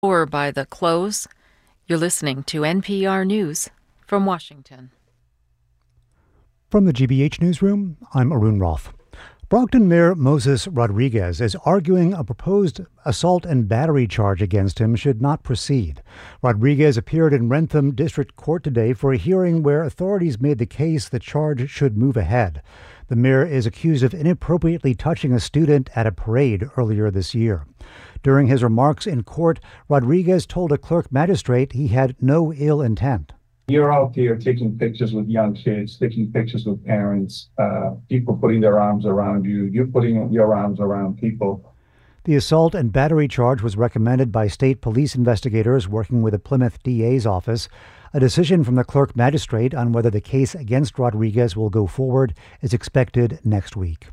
Or by the close. You're listening to NPR News from Washington. From the GBH Newsroom, I'm Arun Roth. Brockton Mayor Moses Rodriguez is arguing a proposed assault and battery charge against him should not proceed. Rodriguez appeared in Wrentham District Court today for a hearing where authorities made the case the charge should move ahead. The mayor is accused of inappropriately touching a student at a parade earlier this year. During his remarks in court, Rodriguez told a clerk magistrate he had no ill intent. You're out there taking pictures with young kids, taking pictures with parents, people putting their arms around you. You're putting your arms around people. The assault and battery charge was recommended by state police investigators working with the Plymouth DA's office. A decision from the clerk magistrate on whether the case against Rodriguez will go forward is expected next week.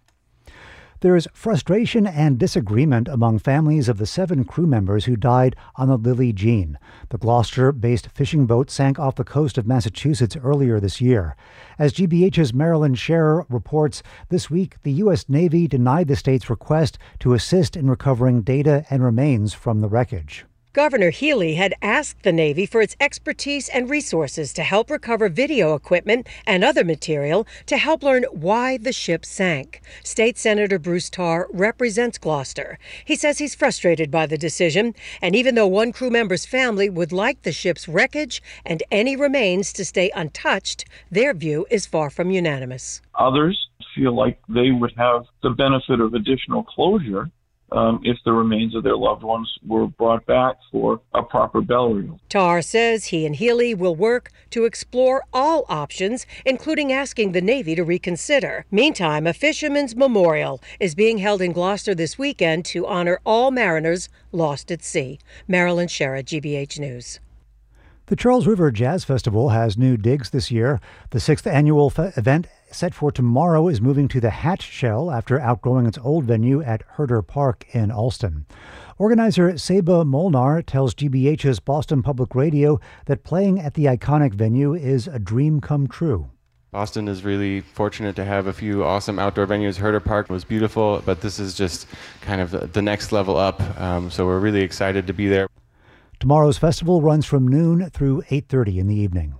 There is frustration and disagreement among families of the 7 crew members who died on the Lily Jean. The Gloucester-based fishing boat sank off the coast of Massachusetts earlier this year. As GBH's Marilyn Scherer reports, this week the U.S. Navy denied the state's request to assist in recovering data and remains from the wreckage. Governor Healy had asked the Navy for its expertise and resources to help recover video equipment and other material to help learn why the ship sank. State Senator Bruce Tarr represents Gloucester. He says he's frustrated by the decision, and even though one crew member's family would like the ship's wreckage and any remains to stay untouched, their view is far from unanimous. Others feel like they would have the benefit of additional closure if the remains of their loved ones were brought back for a proper burial. Tarr says he and Healy will work to explore all options, including asking the Navy to reconsider. Meantime, a fisherman's memorial is being held in Gloucester this weekend to honor all mariners lost at sea. Marilyn Scherer, GBH News. The Charles River Jazz Festival has new digs this year. The 6th annual event, set for tomorrow, is moving to the Hatch Shell after outgrowing its old venue at Herder Park in Alston. Organizer Seba Molnar tells GBH's Boston Public Radio that playing at the iconic venue is a dream come true. Boston is really fortunate to have a few awesome outdoor venues. Herder Park was beautiful, but this is just kind of the next level up, so we're really excited to be there. Tomorrow's festival runs from noon through 8:30 in the evening.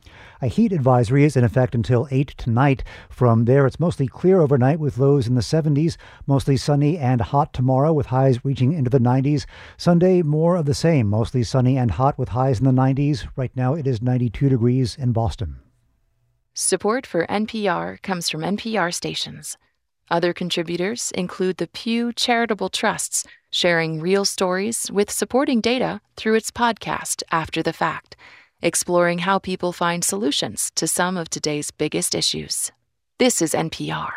A heat advisory is in effect until 8 tonight. From there, it's mostly clear overnight with lows in the 70s, mostly sunny and hot tomorrow with highs reaching into the 90s. Sunday, more of the same, mostly sunny and hot with highs in the 90s. Right now, it is 92 degrees in Boston. Support for NPR comes from NPR stations. Other contributors include the Pew Charitable Trusts, sharing real stories with supporting data through its podcast, After the Fact, exploring how people find solutions to some of today's biggest issues. This is NPR.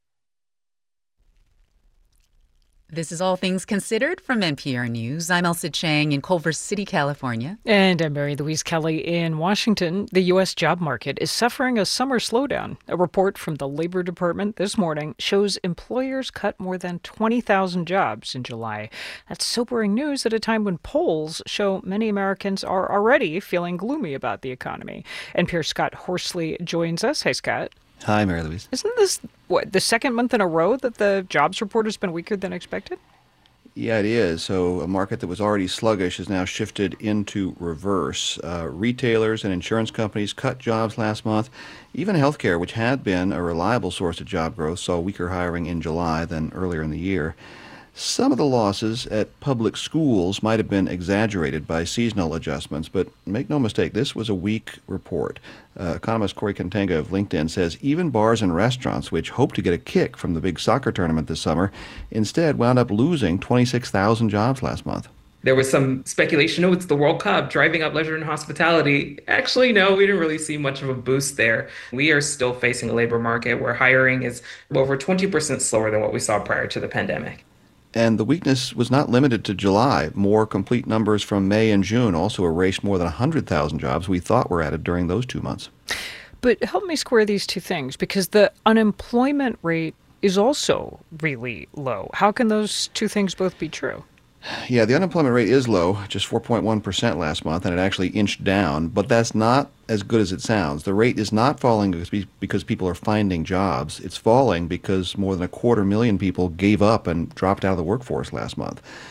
This is All Things Considered from NPR News. I'm Elsa Chang in Culver City, California. And I'm Mary Louise Kelly in Washington. The U.S. job market is suffering a summer slowdown. A report from the Labor Department this morning shows employers cut more than 20,000 jobs in July. That's sobering news at a time when polls show many Americans are already feeling gloomy about the economy. NPR's Scott Horsley joins us. Hey, Scott. Hi, Mary Louise. Isn't this, the second month in a row that the jobs report has been weaker than expected? Yeah, it is. So a market that was already sluggish has now shifted into reverse. Retailers and insurance companies cut jobs last month. Even healthcare, which had been a reliable source of job growth, saw weaker hiring in July than earlier in the year. Some of the losses at public schools might have been exaggerated by seasonal adjustments, but make no mistake, this was a weak report. Economist Corey Contanga of LinkedIn says even bars and restaurants, which hoped to get a kick from the big soccer tournament this summer, instead wound up losing 26,000 jobs last month. There was some speculation, it's the World Cup driving up leisure and hospitality. Actually, no, we didn't really see much of a boost there. We are still facing a labor market where hiring is over 20% slower than what we saw prior to the pandemic. And the weakness was not limited to July. More complete numbers from May and June also erased more than 100,000 jobs we thought were added during those 2 months. But help me square these two things, because the unemployment rate is also really low. How can those two things both be true? Yeah, the unemployment rate is low, just 4.1% last month, and it actually inched down, but that's not as good as it sounds. The rate is not falling because people are finding jobs. It's falling because more than 250,000 people gave up and dropped out of the workforce last month.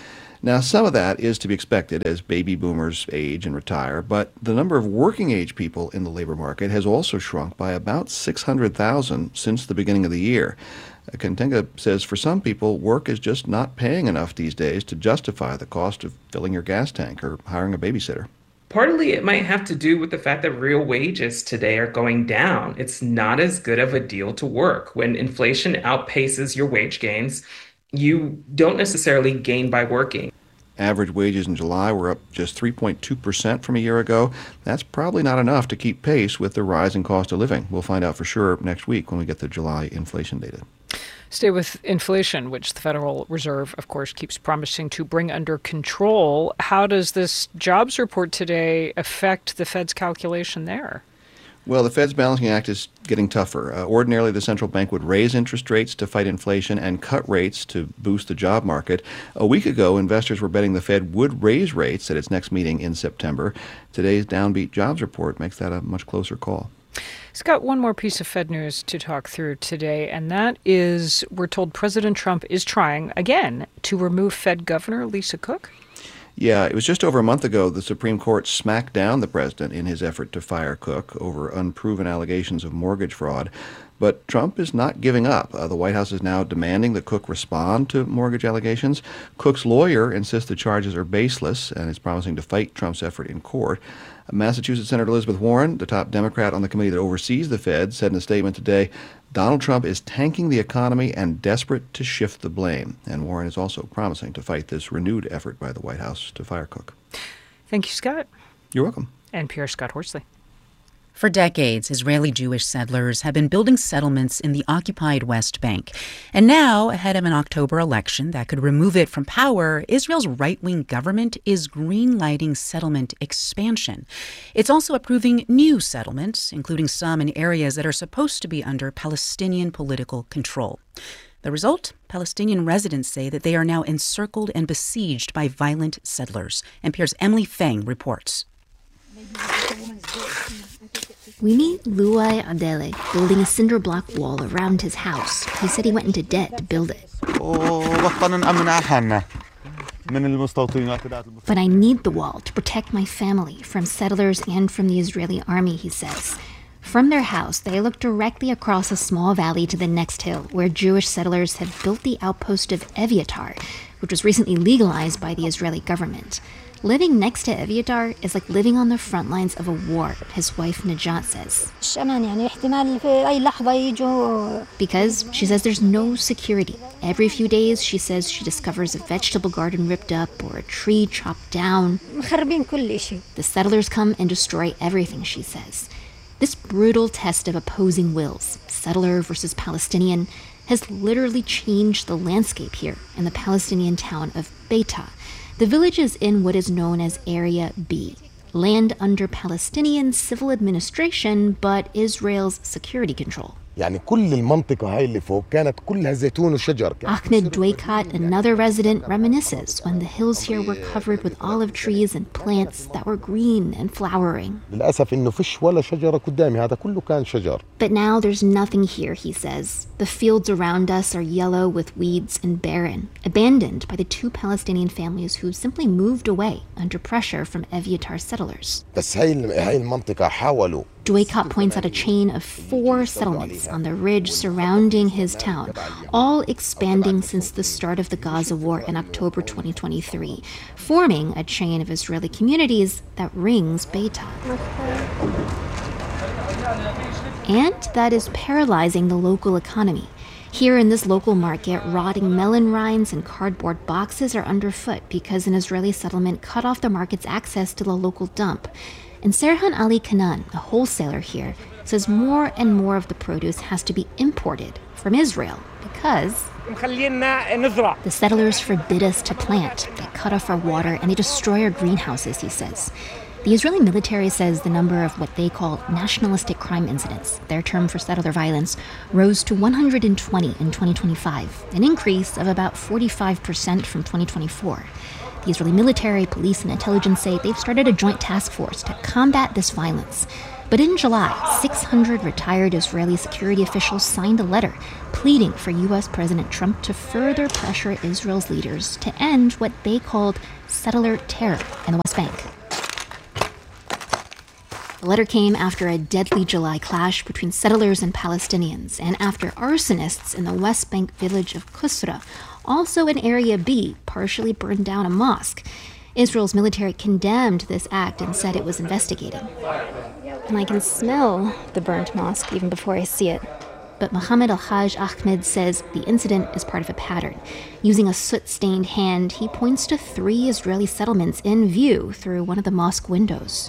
Now, some of that is to be expected as baby boomers age and retire, but the number of working-age people in the labor market has also shrunk by about 600,000 since the beginning of the year. Contenga says for some people, work is just not paying enough these days to justify the cost of filling your gas tank or hiring a babysitter. Partly, it might have to do with the fact that real wages today are going down. It's not as good of a deal to work. When inflation outpaces your wage gains, you don't necessarily gain by working. Average wages in July were up just 3.2% from a year ago. That's probably not enough to keep pace with the rising cost of living. We'll find out for sure next week when we get the July inflation data. Stay with inflation, which the Federal Reserve, of course, keeps promising to bring under control. How does this jobs report today affect the Fed's calculation there? Well, the Fed's balancing act is getting tougher. Ordinarily, the central bank would raise interest rates to fight inflation and cut rates to boost the job market. A week ago, investors were betting the Fed would raise rates at its next meeting in September. Today's downbeat jobs report makes that a much closer call. Scott, one more piece of Fed news to talk through today, and that is we're told President Trump is trying, again, to remove Fed Governor Lisa Cook. Yeah, it was just over a month ago the Supreme Court smacked down the president in his effort to fire Cook over unproven allegations of mortgage fraud. But Trump is not giving up. The White House is now demanding that Cook respond to mortgage allegations. Cook's lawyer insists the charges are baseless and is promising to fight Trump's effort in court. Massachusetts Senator Elizabeth Warren, the top Democrat on the committee that oversees the Fed, said in a statement today, Donald Trump is tanking the economy and desperate to shift the blame. And Warren is also promising to fight this renewed effort by the White House to fire Cook. Thank you, Scott. You're welcome. NPR's Scott Horsley. For decades, Israeli Jewish settlers have been building settlements in the occupied West Bank. And now, ahead of an October election that could remove it from power, Israel's right-wing government is green-lighting settlement expansion. It's also approving new settlements, including some in areas that are supposed to be under Palestinian political control. The result? Palestinian residents say that they are now encircled and besieged by violent settlers. NPR's Emily Feng reports. We meet Luai Adele building a cinder block wall around his house. He said he went into debt to build it. But I need the wall to protect my family from settlers and from the Israeli army, he says. From their house, they look directly across a small valley to the next hill, where Jewish settlers have built the outpost of Eviatar, which was recently legalized by the Israeli government. Living next to Eviatar is like living on the front lines of a war, his wife Najat says. Because, she says, there's no security. Every few days, she says, she discovers a vegetable garden ripped up or a tree chopped down. The settlers come and destroy everything, she says. This brutal test of opposing wills, settler versus Palestinian, has literally changed the landscape here in the Palestinian town of Beita. The village is in what is known as Area B, land under Palestinian civil administration, but Israel's security control. Ahmed Dwaykat, another resident, reminisces when the hills here were covered with olive trees and plants that were green and flowering. But now there's nothing here, he says. The fields around us are yellow with weeds and barren, abandoned by the two Palestinian families who simply moved away under pressure from Eviatar settlers. Dwaykat points out a chain of 4 settlements on the ridge surrounding his town, all expanding since the start of the Gaza war in October 2023, forming a chain of Israeli communities that rings Beita. And that is paralyzing the local economy. Here in this local market, rotting melon rinds and cardboard boxes are underfoot because an Israeli settlement cut off the market's access to the local dump. And Serhan Ali Kanan, a wholesaler here, says more and more of the produce has to be imported from Israel because the settlers forbid us to plant. They cut off our water and they destroy our greenhouses, he says. The Israeli military says the number of what they call nationalistic crime incidents, their term for settler violence, rose to 120 in 2025, an increase of about 45% from 2024. The Israeli military, police, and intelligence say they've started a joint task force to combat this violence. But in July, 600 retired Israeli security officials signed a letter pleading for U.S. President Trump to further pressure Israel's leaders to end what they called settler terror in the West Bank. The letter came after a deadly July clash between settlers and Palestinians, and after arsonists in the West Bank village of Qusra, also in Area B, partially burned down a mosque. Israel's military condemned this act and said it was investigating. And I can smell the burnt mosque even before I see it. But Mohammed Al-Haj Ahmed says the incident is part of a pattern. Using a soot-stained hand, he points to 3 Israeli settlements in view through one of the mosque windows.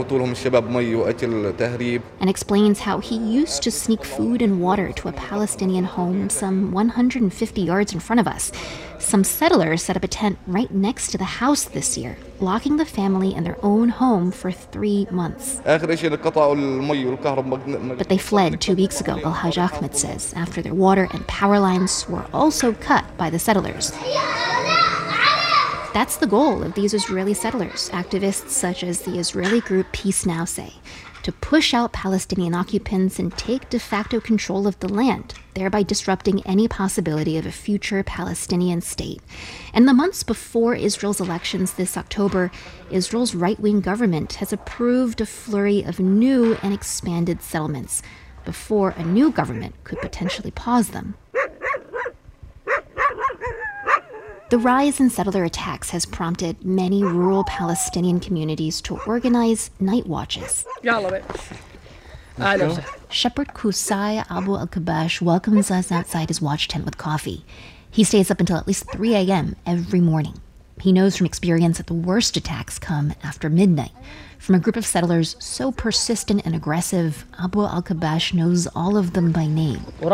And explains how he used to sneak food and water to a Palestinian home some 150 yards in front of us. Some settlers set up a tent right next to the house this year, locking the family in their own home for 3 months. But they fled 2 weeks ago, Al-Haj Ahmed says, after their water and power lines were also cut by the settlers. That's the goal of these Israeli settlers, activists such as the Israeli group Peace Now say, to push out Palestinian occupants and take de facto control of the land, thereby disrupting any possibility of a future Palestinian state. And the months before Israel's elections this October, Israel's right-wing government has approved a flurry of new and expanded settlements before a new government could potentially pause them. The rise in settler attacks has prompted many rural Palestinian communities to organize night watches. Shepherd Kusai Abu Al-Kabash welcomes us outside his watch tent with coffee. He stays up until at least 3 a.m. every morning. He knows from experience that the worst attacks come after midnight. From a group of settlers so persistent and aggressive, Abu Al-Kabash knows all of them by name. The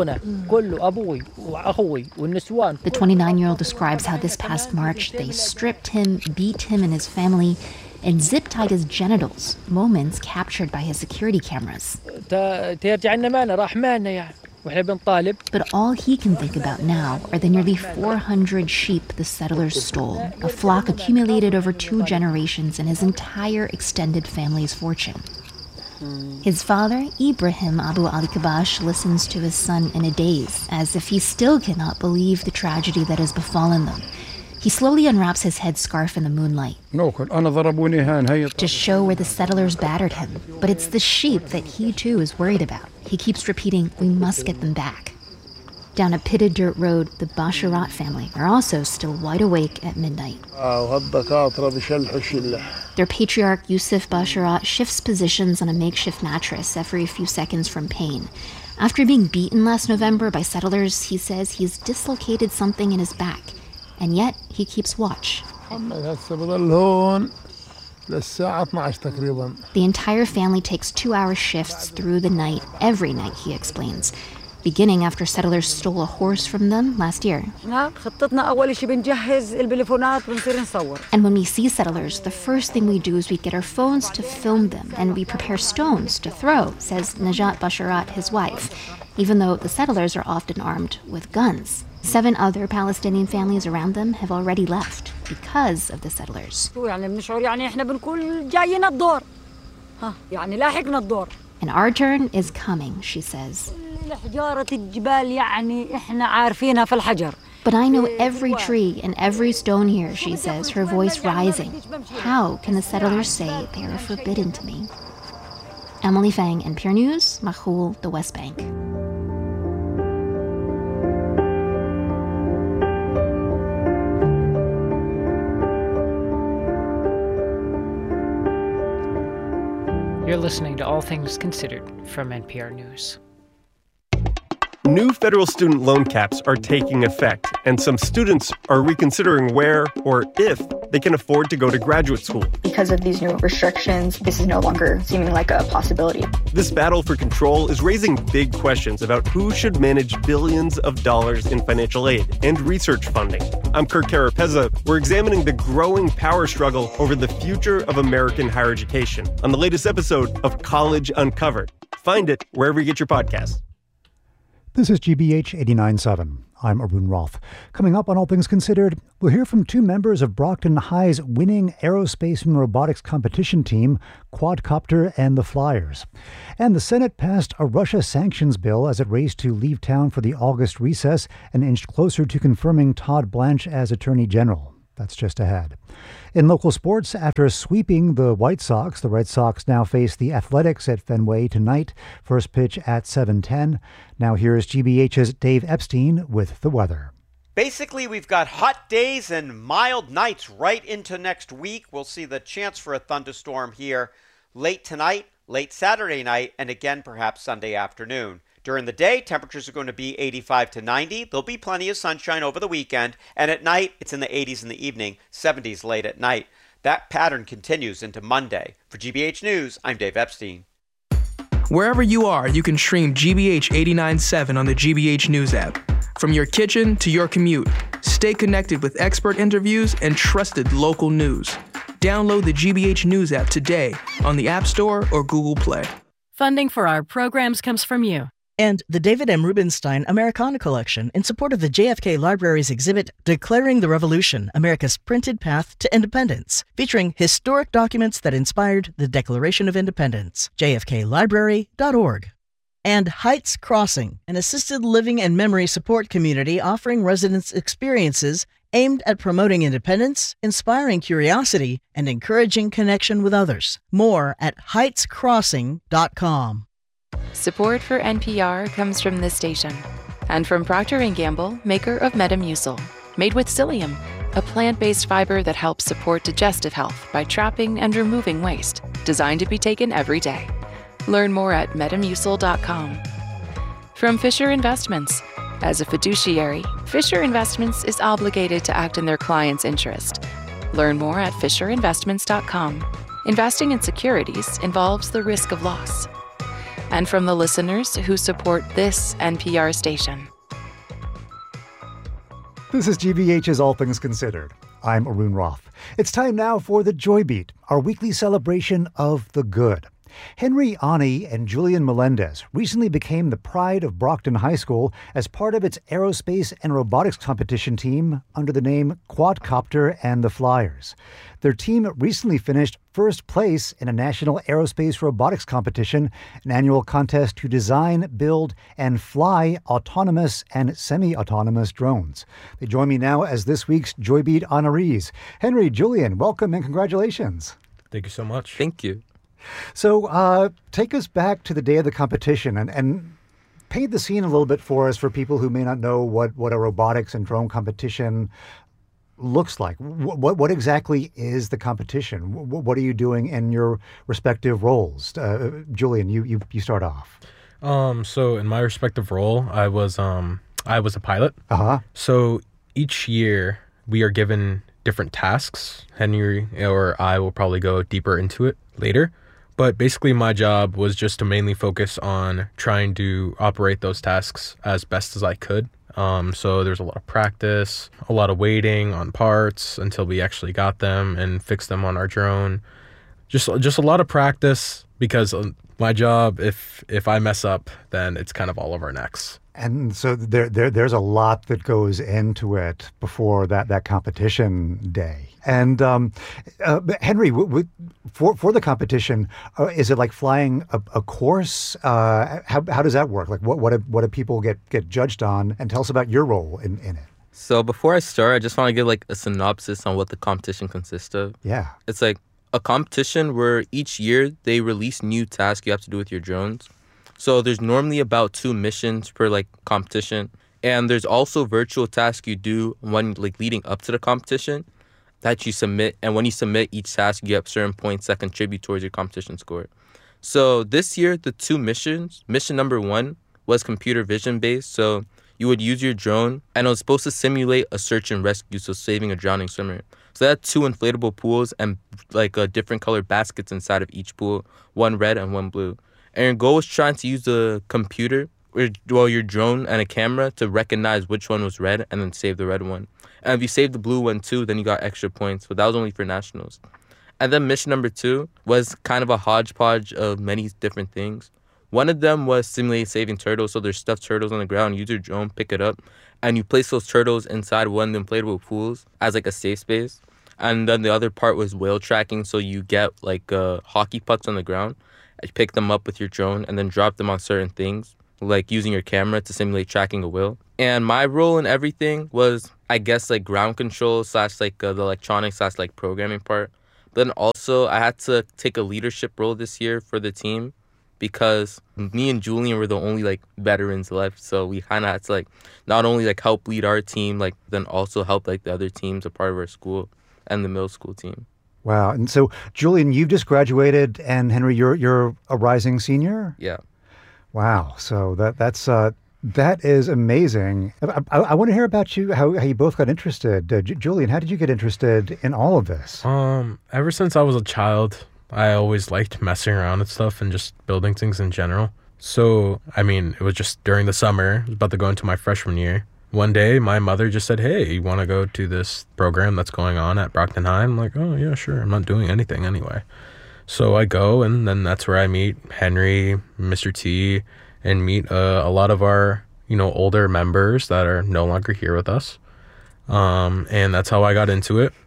29-year-old describes how this past March they stripped him, beat him and his family, and zip-tied his genitals, moments captured by his security cameras. But all he can think about now are the nearly 400 sheep the settlers stole, a flock accumulated over 2 generations and his entire extended family's fortune. His father, Ibrahim Abu Al-Kabash, listens to his son in a daze, as if he still cannot believe the tragedy that has befallen them. He slowly unwraps his headscarf in the moonlight to show where the settlers battered him. But it's the sheep that he too is worried about. He keeps repeating, "We must get them back." Down a pitted dirt road, the Basharat family are also still wide awake at midnight. Their patriarch, Yusuf Basharat, shifts positions on a makeshift mattress every few seconds from pain. After being beaten last November by settlers, he says he's dislocated something in his back. And yet, he keeps watch. The entire family takes 2-hour shifts through the night, every night, he explains, beginning after settlers stole a horse from them last year. And when we see settlers, the first thing we do is we get our phones to film them, and we prepare stones to throw, says Najat Basharat, his wife, even though the settlers are often armed with guns. 7 other Palestinian families around them have already left because of the settlers. And our turn is coming, she says. But I know every tree and every stone here, she says, her voice rising. How can the settlers say they are forbidden to me? Emily Fang, NPR News, Mahul, the West Bank. You're listening to All Things Considered from NPR News. New federal student loan caps are taking effect, and some students are reconsidering where or if they can afford to go to graduate school. Because of these new restrictions, this is no longer seeming like a possibility. This battle for control is raising big questions about who should manage billions of dollars in financial aid and research funding. I'm Kirk Carapezza. We're examining the growing power struggle over the future of American higher education on the latest episode of College Uncovered. Find it wherever you get your podcasts. This is GBH 89.7. I'm Arun Roth. Coming up on All Things Considered, we'll hear from two members of Brockton High's winning aerospace and robotics competition team, Quadcopter and the Flyers. And the Senate passed a Russia sanctions bill as it raced to leave town for the August recess and inched closer to confirming Todd Blanche as Attorney General. That's just ahead. In local sports, after sweeping the White Sox, the Red Sox now face the Athletics at Fenway tonight. First pitch at 7:10. Now here's GBH's Dave Epstein with the weather. Basically, we've got hot days and mild nights right into next week. We'll see the chance for a thunderstorm here late tonight, late Saturday night, and again perhaps Sunday afternoon. During the day, temperatures are going to be 85 to 90. There'll be plenty of sunshine over the weekend. And at night, it's in the 80s in the evening, 70s late at night. That pattern continues into Monday. For GBH News, I'm Dave Epstein. Wherever you are, you can stream GBH 89.7 on the GBH News app. From your kitchen to your commute, stay connected with expert interviews and trusted local news. Download the GBH News app today on the App Store or Google Play. Funding for our programs comes from you. And the David M. Rubenstein Americana Collection in support of the JFK Library's exhibit Declaring the Revolution, America's Printed Path to Independence, featuring historic documents that inspired the Declaration of Independence. jfklibrary.org. And Heights Crossing, an assisted living and memory support community offering residents experiences aimed at promoting independence, inspiring curiosity, and encouraging connection with others. More at heightscrossing.com. Support for NPR comes from this station and from Procter & Gamble, maker of Metamucil, made with psyllium, a plant-based fiber that helps support digestive health by trapping and removing waste, designed to be taken every day. Learn more at metamucil.com. From Fisher Investments. As a fiduciary, Fisher Investments is obligated to act in their client's interest. Learn more at fisherinvestments.com. Investing in securities involves the risk of loss. And from the listeners who support this NPR station. This is GBH's All Things Considered. I'm Arun Roth. It's time now for the Joy Beat, our weekly celebration of the good. Henry Ani and Julian Melendez recently became the pride of Brockton High School as part of its aerospace and robotics competition team under the name Quadcopter and the Flyers. Their team recently finished first place in a national aerospace robotics competition, an annual contest to design, build, and fly autonomous and semi-autonomous drones. They join me now as this week's Joy Beat honorees. Henry, Julian, welcome and congratulations. Thank you so much. Thank you. So take us back to the day of the competition and paint the scene a little bit for us for people who may not know what a robotics and drone competition looks like. What exactly is the competition? What are you doing in your respective roles? Julian, you start off. So in my respective role, I was a pilot. Uh-huh. So each year we are given different tasks. Henry or I will probably go deeper into it later. But basically my job was just to mainly focus on trying to operate those tasks as best as I could. So there's a lot of practice, a lot of waiting on parts until we actually got them and fixed them on our drone. Just a lot of practice because my job, if I mess up, then it's kind of all over our necks. And so there's a lot that goes into it before that competition day. And Henry, for the competition, is it like flying a course? How does that work? Like what do people get judged on? And tell us about your role in it. So before I start, I just want to give like a synopsis on what the competition consists of. Yeah. It's like a competition where each year they release new tasks you have to do with your drones. So there's normally about 2 missions per like competition. And there's also virtual tasks you do when like leading up to the competition that you submit. And when you submit each task, you get certain points that contribute towards your competition score. So this year, the 2 missions, mission number 1 was computer vision based. So you would use your drone and it was supposed to simulate a search and rescue, so saving a drowning swimmer. So they had 2 inflatable pools and like different colored baskets inside of each pool, 1 red and 1 blue. And your goal was trying to use the computer, your drone and a camera to recognize which one was red and then save the red one. And if you saved the blue one too, then you got extra points. But that was only for nationals. And then mission number 2 was kind of a hodgepodge of many different things. One of them was simulate saving turtles. So there's stuffed turtles on the ground. Use your drone, pick it up, and you place those turtles inside one of the inflatable pools as like a safe space. And then the other part was whale tracking. So you get like hockey pucks on the ground. You pick them up with your drone and then drop them on certain things, like using your camera to simulate tracking a whale. And my role in everything was, I guess, like ground control / like the electronics / like programming part. But then also I had to take a leadership role this year for the team because me and Julian were the only like veterans left. So we kind of had to like not only like help lead our team, like then also help like the other teams a part of our school and the middle school team. Wow. And so, Julian, you've just graduated, and Henry, you're a rising senior? Yeah. Wow. So that is amazing. I want to hear about you, how you both got interested. Julian, how did you get interested in all of this? Ever since I was a child, I always liked messing around with stuff and just building things in general. So, I mean, it was just during the summer, I was about to go into my freshman year. One day, my mother just said, hey, you want to go to this program that's going on at Brockton High? I'm like, oh, yeah, sure. I'm not doing anything anyway. So I go, and then that's where I meet Henry, Mr. T, and meet a lot of our, older members that are no longer here with us. And that's how I got into it.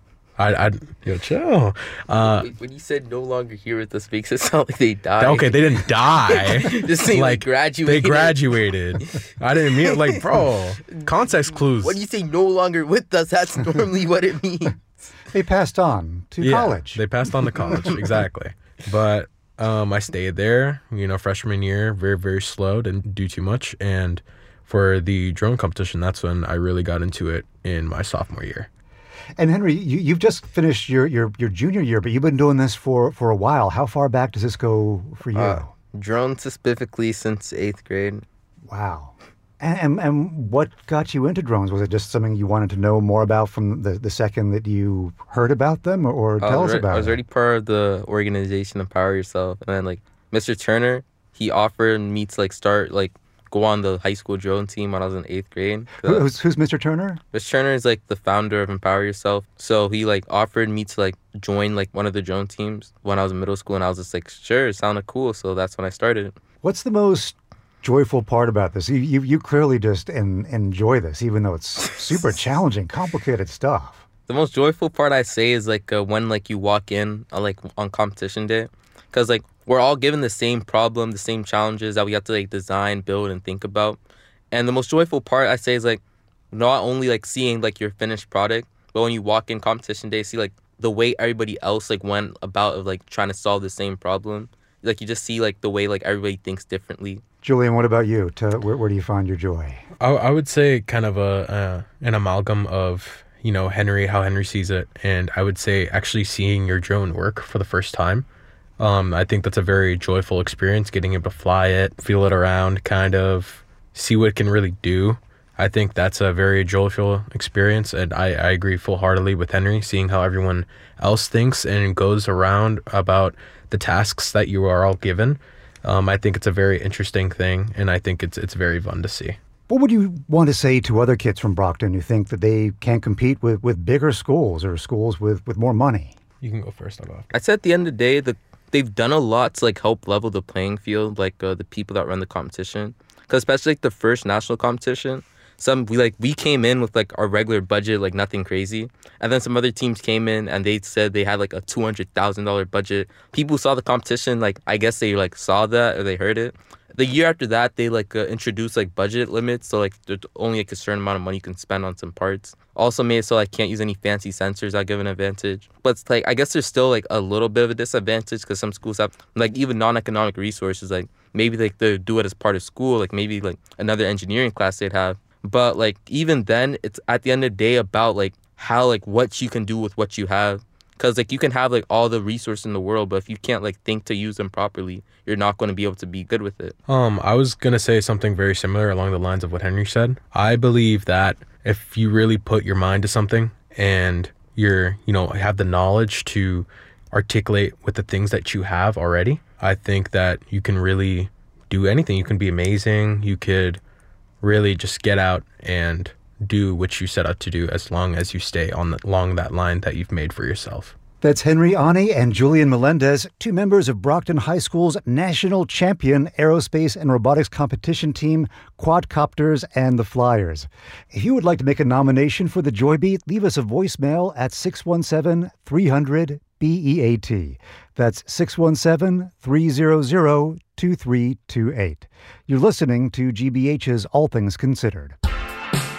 Chill. When you said no longer here with us, makes it sound like they died. Okay, they didn't die. Just saying like graduated. They graduated. I didn't mean it like, bro, context clues. When you say no longer with us, that's normally what it means. They passed on to college. They passed on to college, exactly. But I stayed there, freshman year, very, very slow, didn't do too much. And for the drone competition, that's when I really got into it in my sophomore year. And Henry, you've just finished your junior year, but you've been doing this for a while. How far back does this go for you? Drones specifically since 8th grade. Wow. And what got you into drones? Was it just something you wanted to know more about from the second that you heard about them, or tell us about it? I was already part of the organization Empower Yourself, and then like Mr. Turner, he offered me to start go on the high school drone team when I was in 8th grade. Who's Mr. Turner? Mr. Turner is the founder of Empower Yourself. So he offered me to join one of the drone teams when I was in middle school, and I was just sure, it sounded cool. So that's when I started. What's the most joyful part about this? You clearly just enjoy this, even though it's super challenging, complicated stuff. The most joyful part I say is when you walk in on competition day, because we're all given the same problem, the same challenges that we have to design, build, and think about. And the most joyful part I say is not only seeing your finished product, but when you walk in competition day, see the way everybody else went about of trying to solve the same problem. You just see the way everybody thinks differently. Julian, what about you? Where do you find your joy? I would say kind of an amalgam of Henry, how Henry sees it, and I would say actually seeing your drone work for the first time. I think that's a very joyful experience, getting able to fly it, feel it around, kind of see what it can really do. I think that's a very joyful experience, and I agree full-heartedly with Henry, seeing how everyone else thinks and goes around about the tasks that you are all given. I think it's a very interesting thing, and I think it's very fun to see. What would you want to say to other kids from Brockton who think that they can't compete with bigger schools or schools with more money? You can go first. I'll go after. I'd say at the end of the day, they've done a lot to help level the playing field, the people that run the competition. Because especially the first national competition, we came in with our regular budget, nothing crazy, and then some other teams came in and they said they had a $200,000 budget. People saw the competition, I guess they saw that or they heard it. The year after that, they introduced budget limits, so there's only a certain amount of money you can spend on some parts. Also made it so I can't use any fancy sensors that give an advantage. But it's I guess there's still a little bit of a disadvantage because some schools have even non-economic resources. Maybe they do it as part of school, maybe another engineering class they'd have. But even then, it's at the end of the day about how what you can do with what you have. Because you can have all the resources in the world, but if you can't think to use them properly, you're not going to be able to be good with it. I was going to say something very similar along the lines of what Henry said. I believe that if you really put your mind to something and you're, have the knowledge to articulate with the things that you have already, I think that you can really do anything. You can be amazing. You could really just get out and do what you set out to do as long as you stay along that line that you've made for yourself. That's Henry Ani and Julian Melendez, two members of Brockton High School's national champion aerospace and robotics competition team, Quadcopters and the Flyers. If you would like to make a nomination for the Joy Beat, leave us a voicemail at 617-300-BEAT. That's 617-300-2328. You're listening to GBH's All Things Considered.